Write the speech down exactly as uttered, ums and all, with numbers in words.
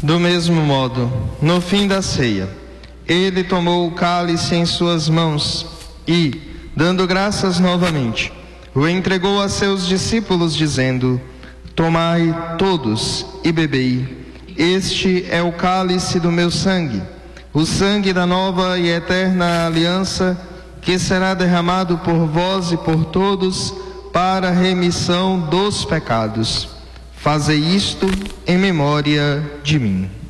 Do mesmo modo, no fim da ceia, ele tomou o cálice em suas mãos e, dando graças novamente, o entregou a seus discípulos, dizendo: Tomai todos e bebei. Este é o cálice do meu sangue, o sangue da nova e eterna aliança, que será derramado por vós e por todos para a remissão dos pecados. Fazei isto em memória de mim.